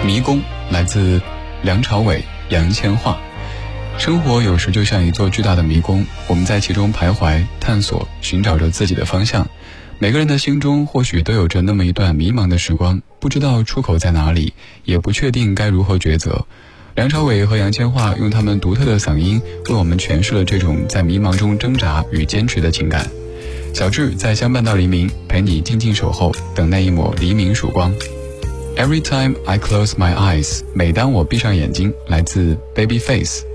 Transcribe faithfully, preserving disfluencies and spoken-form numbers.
迷宫来自梁朝伟、杨千嬅。生活有时就像一座巨大的迷宫，我们在其中徘徊、探索，寻找着自己的方向。每个人的心中或许都有着那么一段迷茫的时光，不知道出口在哪里，也不确定该如何抉择。梁朝伟和杨千嬅用他们独特的嗓音为我们诠释了这种在迷茫中挣扎与坚持的情感。小智在相伴到黎明，陪你静静守候，等那一抹黎明曙光。Every time I close my eyes， 每当我闭上眼睛，来自 Babyface。